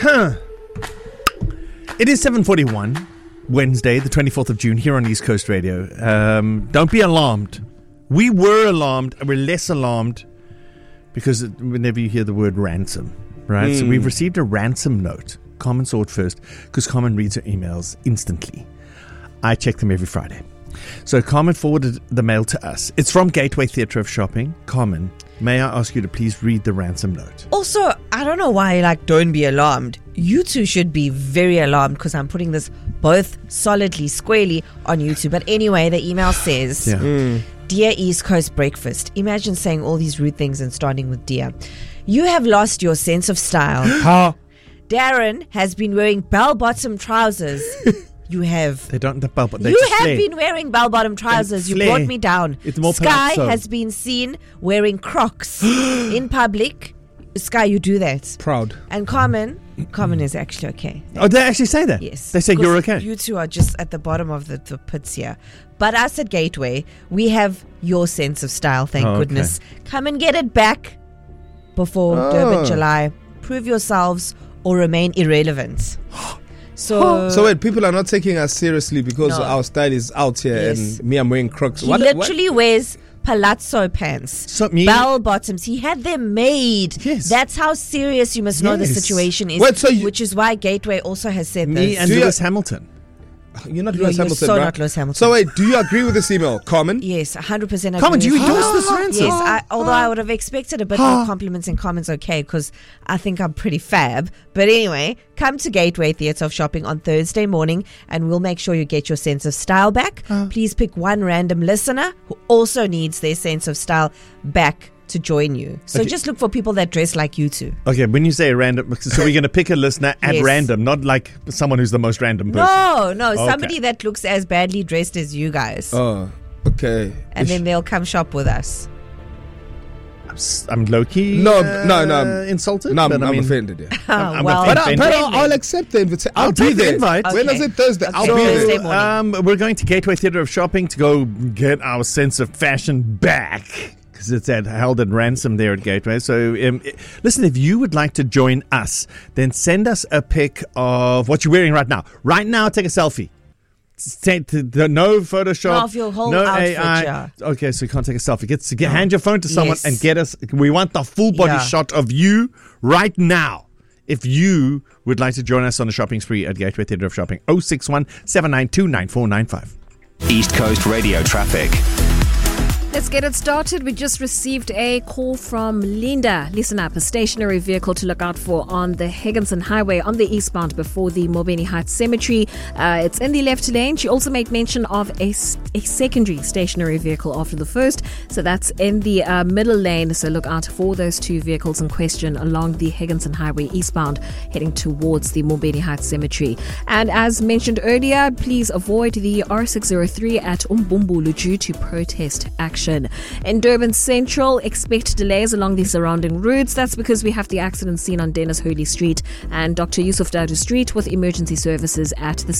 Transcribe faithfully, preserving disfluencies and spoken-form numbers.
Huh. It is seven forty-one, Wednesday, the twenty-fourth of June, here on East Coast Radio. Um, don't be alarmed. We were alarmed, and we're less alarmed because whenever you hear the word ransom, right? Mm. So we've received a ransom note. Carmen saw it first because Carmen reads her emails instantly. I check them every Friday. So Carmen forwarded the mail to us. It's from Gateway Theatre of Shopping. Carmen, may I ask you to please read the ransom note? Also, I don't know why, like, don't be alarmed. You two should be very alarmed because I'm putting this both solidly, squarely on YouTube. But anyway, the email says, Yeah. Mm. Dear East Coast Breakfast, imagine saying all these rude things and starting with dear. You have lost your sense of style. How? Darren has been wearing bell-bottom trousers. You have. They don't bell, but they You just have flare. been wearing bell-bottom trousers. You flare. brought me down. It's more Sky palazzo. has been seen wearing Crocs in public. Sky, you do that. Proud. And Carmen, Carmen is actually okay. Oh, they actually say that? Yes. They say you're okay. You two are just at the bottom of the, the pits here. But us at Gateway, we have your sense of style, thank Oh, okay. goodness. Come and get it back before Oh. Durban July. Prove yourselves or remain irrelevant. So, So wait, people are not taking us seriously because No. our style is out here Yes. and me, I'm wearing Crocs. he literally wears palazzo pants, So me- bell bottoms. He had them made. Yes. That's how serious you must know the Yes. situation is. Wait, so you- which is why Gateway also has said Me this. and Do you- Lewis Hamilton. You're not You're- Lewis you're Hamilton, so right? not Lewis Hamilton. So wait, do you agree with this email, Carmen? Yes, one hundred percent agree. Carmen, do you with endorse you. this ransom? Yes, I, although I would have expected a bit more compliments and comments, okay, because I think I'm pretty fab. But anyway, come to Gateway Theatre of Shopping on Thursday morning and we'll make sure you get your sense of style back. Please pick one random listener who also needs their sense of style back to join you. So Okay. just look for people that dress like you two. Okay, when you say random, so we're going to pick a listener at Yes. random, not like someone who's the most random person. No, no, Okay. somebody that looks as badly dressed as you guys. Oh, okay. and then they'll come shop with us. I'm, s- I'm low-key No, uh, no, no, I'm- insulted. No, I'm, but I I'm mean, offended. Yeah. I'm- I'm well, But, I, offended. but then- I'll, I'll accept the invitation. I'll, I'll be take the there. invite. When Okay. is it? Thursday. Okay. I'll So, be Thursday there. morning. um, we're going to Gateway Theatre of Shopping to go get our sense of fashion back. Because it's at, held at ransom there at Gateway. So, um, i- listen, if you would like to join us, then send us a pic of what you're wearing right now. Right now, take a selfie. Take the, the, no Photoshop. No, of your whole no outfit, A I. yeah. Okay, so you can't take a selfie. Get, get hand your phone to someone Yes. and get us. We want the full body Yeah. shot of you right now. If you would like to join us on a shopping spree at Gateway Theatre of Shopping, oh six one, seven nine two, nine four nine five. East Coast Radio traffic. Let's get it started. We just received a call from Linda. Listen up, a stationary vehicle to look out for on the Higginson Highway on the eastbound before the Mobeni Heights Cemetery. Uh, it's in the left lane. She also made mention of a, a secondary stationary vehicle after the first. So that's in the uh, middle lane. So look out for those two vehicles in question along the Higginson Highway eastbound heading towards the Mobeni Heights Cemetery. And as mentioned earlier, please avoid the R six oh three at Umbumbulu due to protest action. In Durban Central, expect delays along the surrounding routes. That's because we have the accident scene on Dennis Hurley Street and Doctor Yusuf Dadu Street with emergency services at the